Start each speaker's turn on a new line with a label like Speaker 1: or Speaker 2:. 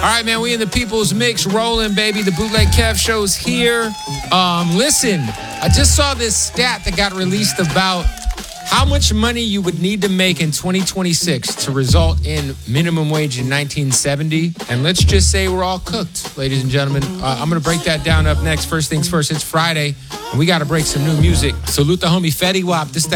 Speaker 1: right, man, we in the People's Mix rolling, baby. The Bootleg Kev show's here. Listen, I just saw this stat that got released about how much money you would need to make in 2026 to result in minimum wage in 1970. And let's just say we're all cooked, ladies and gentlemen. I'm going to break that down up next. First things first, it's Friday, and we got to break some new music. Salute the homie Fetty Wap. This that